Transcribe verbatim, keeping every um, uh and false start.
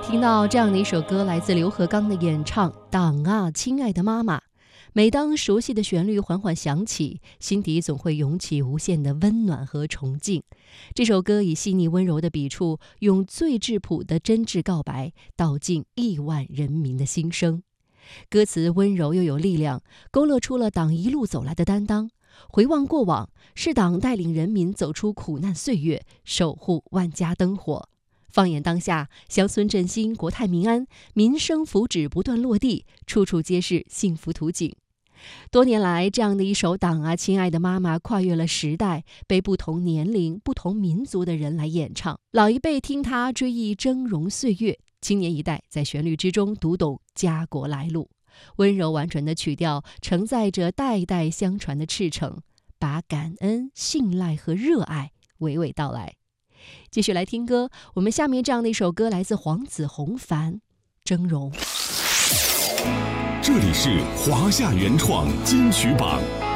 听到这样的一首歌，来自刘和刚的演唱《党啊，亲爱的妈妈》。每当熟悉的旋律缓缓响起，心底总会涌起无限的温暖和崇敬。这首歌以细腻温柔的笔触，用最质朴的真挚告白，道尽亿万人民的心声。歌词温柔又有力量，勾勒出了党一路走来的担当。回望过往，是党带领人民走出苦难岁月，守护万家灯火。放眼当下，乡村振兴，国泰民安，民生福祉不断落地，处处皆是幸福图景。多年来，这样的一首《党啊，亲爱的妈妈》跨越了时代，被不同年龄、不同民族的人来演唱。老一辈听它追忆峥嵘岁月，青年一代在旋律之中读懂家国来路。温柔婉转的曲调承载着代代相传的赤诚，把感恩、信赖和热爱娓娓道来。继续来听歌，我们下面这样的一首歌来自黄子弘凡《峥嵘》。 这里是华夏原创金曲榜。